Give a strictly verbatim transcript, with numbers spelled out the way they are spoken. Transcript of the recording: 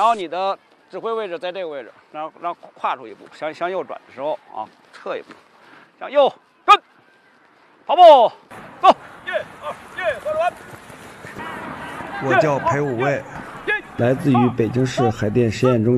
然后你的指挥位置在这个位置，然后然后跨出一步，向向右转的时候啊，撤一步，向右跟，跑步，走，一二一，回转。 我叫裴武卫，来自于北京市海淀实验中